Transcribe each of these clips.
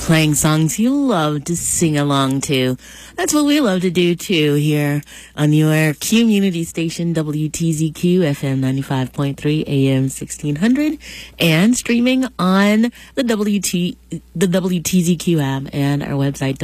playing songs you love to sing along to. That's what we love to do too here on your community station, WTZQ FM 95.3 AM 1600, and streaming on the WTZQ app and our website,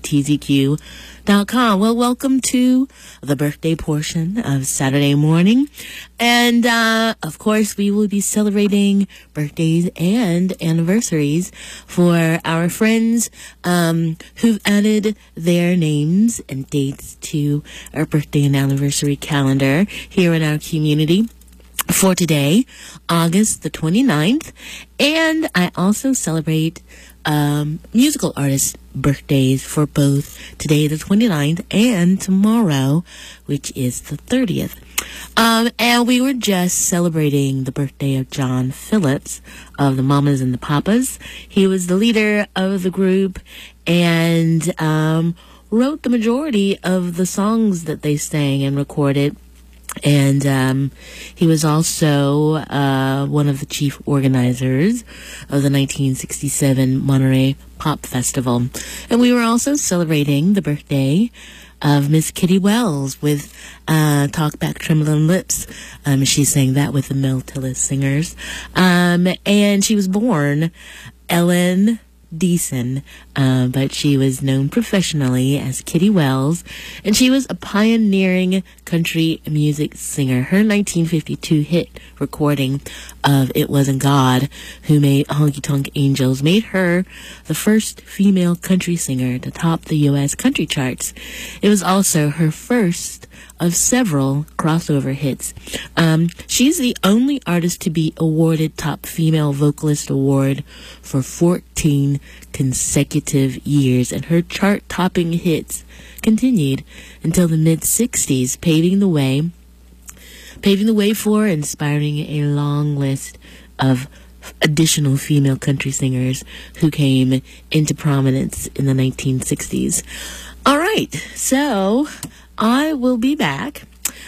WTZQ.com. Well, welcome to the birthday portion of Saturday morning. And, of course, we will be celebrating birthdays and anniversaries for our friends, who've added their names and dates to our birthday and anniversary calendar here in our community for today, August the 29th. And I also celebrate musical artists' birthdays for both today, the 29th, and tomorrow, which is the 30th. And we were just celebrating the birthday of John Phillips of the Mamas and the Papas. He was the leader of the group and wrote the majority of the songs that they sang and recorded. And he was also one of the chief organizers of the 1967 Monterey Pop Festival. And we were also celebrating the birthday of Miss Kitty Wells with Talk Back Trembling Lips. She sang that with the Mel Tillis Singers. And she was born Ellen Deason, but she was known professionally as Kitty Wells, and she was a pioneering country music singer. Her 1952 hit recording of It Wasn't God Who Made Honky Tonk Angels made her the first female country singer to top the U.S. country charts. It was also her first of several crossover hits. She's the only artist to be awarded Top Female Vocalist Award for 14 consecutive years, and her chart-topping hits continued until the mid-60s, paving the way for inspiring a long list of additional female country singers who came into prominence in the 1960s. All right, so I will be back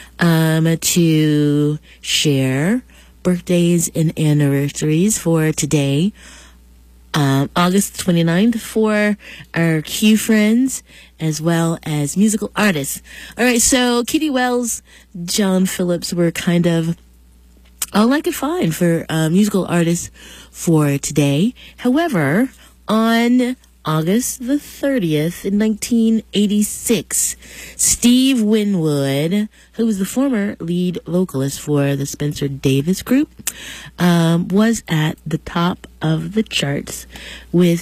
to share birthdays and anniversaries for today, August 29th, for our Q friends as well as musical artists. All right, so Kitty Wells, John Phillips were kind of all I could find for musical artists for today. However, on August the 30th in 1986, Steve Winwood, who was the former lead vocalist for the Spencer Davis Group, was at the top of the charts with